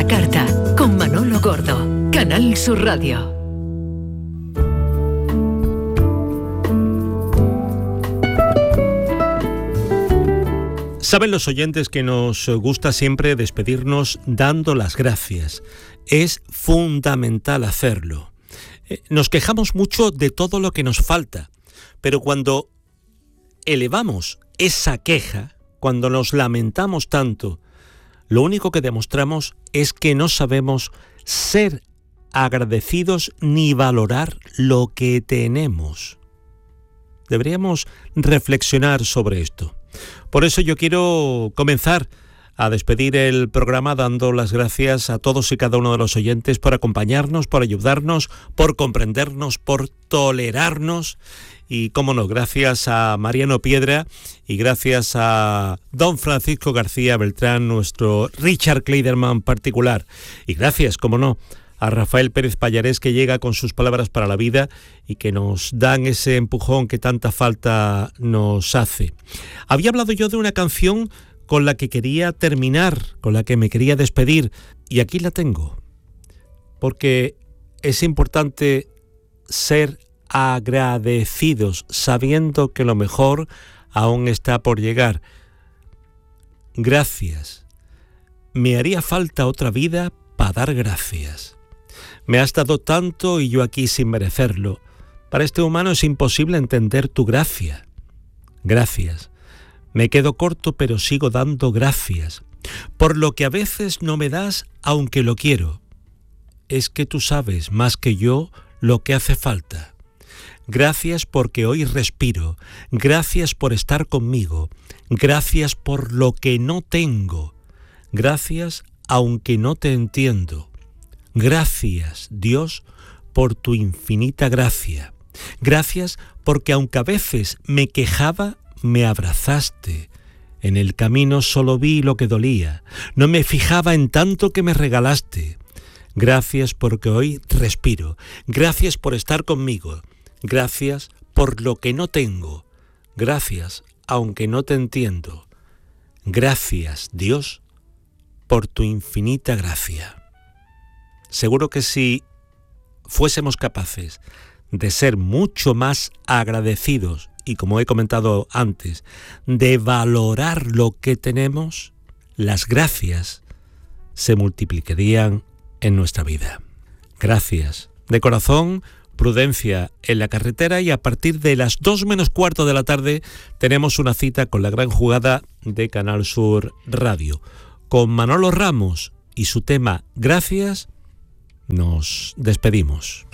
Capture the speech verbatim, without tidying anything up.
carta, con Manolo Gordo, Canal Sur Radio. Saben los oyentes que nos gusta siempre despedirnos dando las gracias. Es fundamental hacerlo. Nos quejamos mucho de todo lo que nos falta, pero cuando elevamos esa queja, cuando nos lamentamos tanto, lo único que demostramos es que no sabemos ser agradecidos ni valorar lo que tenemos. Deberíamos reflexionar sobre esto. Por eso yo quiero comenzar a despedir el programa dando las gracias a todos y cada uno de los oyentes por acompañarnos, por ayudarnos, por comprendernos, por tolerarnos. Y, cómo no, gracias a Mariano Piedra y gracias a don Francisco García Beltrán, nuestro Richard Kleiderman particular. Y gracias, cómo no, a Rafael Pérez Pallarés, que llega con sus palabras para la vida y que nos dan ese empujón que tanta falta nos hace. Había hablado yo de una canción con la que quería terminar, con la que me quería despedir, y aquí la tengo, porque es importante ser agradecidos, sabiendo que lo mejor aún está por llegar. Gracias. Me haría falta otra vida para dar gracias. Me has dado tanto y yo aquí sin merecerlo. Para este humano es imposible entender tu gracia. Gracias. Me quedo corto, pero sigo dando gracias. Por lo que a veces no me das, aunque lo quiero. Es que tú sabes más que yo lo que hace falta. Gracias porque hoy respiro. Gracias por estar conmigo. Gracias por lo que no tengo. Gracias aunque no te entiendo. Gracias, Dios, por tu infinita gracia. Gracias porque aunque a veces me quejaba, me abrazaste. En el camino solo vi lo que dolía. No me fijaba en tanto que me regalaste. Gracias porque hoy respiro. Gracias por estar conmigo. Gracias por lo que no tengo. Gracias aunque no te entiendo. Gracias, Dios, por tu infinita gracia. Seguro que si fuésemos capaces de ser mucho más agradecidos y, como he comentado antes, de valorar lo que tenemos, las gracias se multiplicarían en nuestra vida. Gracias. De corazón, prudencia en la carretera, y a partir de las dos menos cuarto de la tarde tenemos una cita con la gran jugada de Canal Sur Radio. Con Manolo Ramos y su tema Gracias, nos despedimos.